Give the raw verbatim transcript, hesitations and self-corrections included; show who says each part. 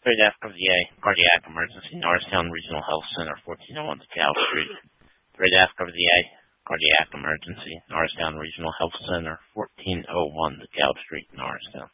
Speaker 1: Third F of the A, cardiac emergency, Norristown Regional Health Center, fourteen oh one DeKalb Street. Third F of the A, cardiac emergency, Norristown Regional Health Center, fourteen oh one DeKalb Street, Norristown.